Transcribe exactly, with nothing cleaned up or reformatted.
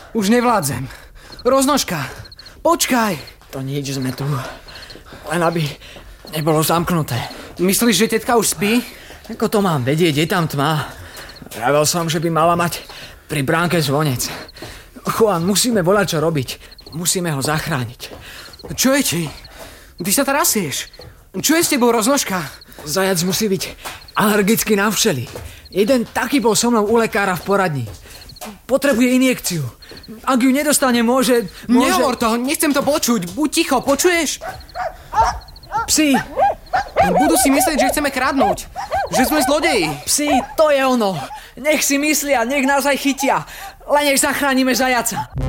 Už nevládzem. Roznožka, počkaj. To nič, sme tu. Len aby nebolo zamknuté. Myslíš, že tetka už spí? Ako to mám vedieť, je tam tma. Vravel som, že by mala mať pri bránke zvonec. Juan, musíme volať, čo robiť. Musíme ho zachrániť. Čo je ti? Ty sa trasieš. Čo je s tebou, Roznožka? Zajac musí byť alergický na včely. Jeden taký bol so mnou u lekára v poradni. Potrebuje injekciu. Ak ju nedostane, môže... môže... Nehovor to, nechcem to počuť. Buď ticho, počuješ? Psi! Budú si myslieť, že chceme kradnúť. Že sme zlodeji. Psi, to je ono. Nech si myslia, nech nás aj chytia. Len nech zachránime zajaca.